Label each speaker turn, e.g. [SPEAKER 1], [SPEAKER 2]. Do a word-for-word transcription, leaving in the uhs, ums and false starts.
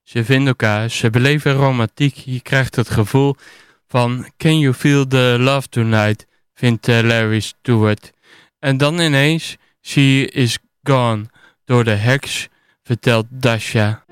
[SPEAKER 1] Ze vinden elkaar, ze beleven romantiek. Je krijgt het gevoel van Can you feel the love tonight, vindt uh, Larry Stewart. En dan ineens, she is gone, door de heks, vertelt Dasha.